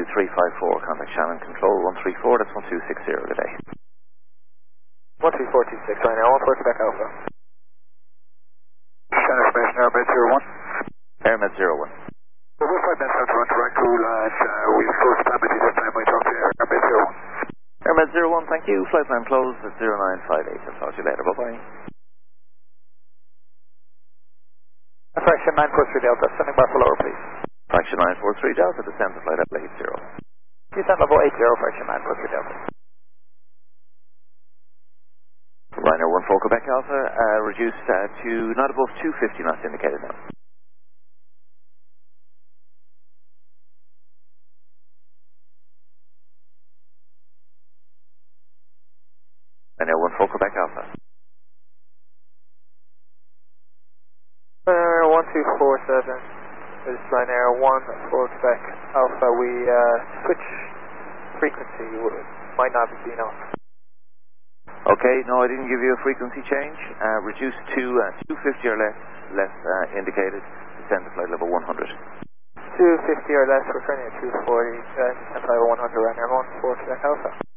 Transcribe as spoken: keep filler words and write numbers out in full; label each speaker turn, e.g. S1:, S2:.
S1: three five four, contact Shannon Control one three four, that's one two six zero today.
S2: one three four two six, right now, one four Quebec Alpha. Shannon information, Airmed zero one.
S1: Airmed zero one.
S2: Well, we're five minutes out to run to right crew, and uh, we've closed stability this time. We talk to Airmed zero one.
S1: Airmed zero one, thank you. Flight line closed at zero nine five eight. I'll talk to you later. Bye-bye.
S2: Fraction nine four three Delta, sending Buffalo lower, please.
S1: Fraction nine four three Delta, descend to flight level eight zero.
S2: Descend level eight zero, fraction nine four three Delta.
S1: Ryanair one four Quebec Alpha, uh, reduced uh, to not above two fifty knots indicated now. Ryanair one four Quebec Alpha.
S2: Ryanair one two four seven, this is Ryanair one four Quebec Alpha. We uh, switch frequency, might not be enough.
S1: Okay, no, I didn't give you a frequency change. Uh, reduced to uh, two fifty or less, less uh, indicated. Descend to flight level one hundred.
S2: two fifty or less, we're turning at two forty, uh, descend to flight level one hundred, Ryanair one four Quebec Alpha.